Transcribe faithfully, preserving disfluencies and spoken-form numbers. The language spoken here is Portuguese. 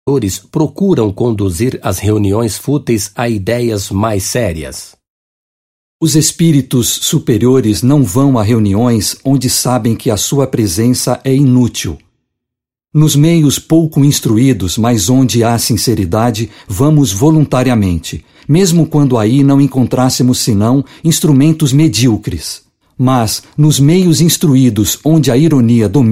procuram conduzir as reuniões fúteis a ideias mais sérias. Os espíritos superiores não vão a reuniões onde sabem que a sua presença é inútil. Nos meios pouco instruídos, mas onde há sinceridade, vamos voluntariamente, mesmo quando aí não encontrássemos senão instrumentos medíocres. Mas, nos meios instruídos onde a ironia domina,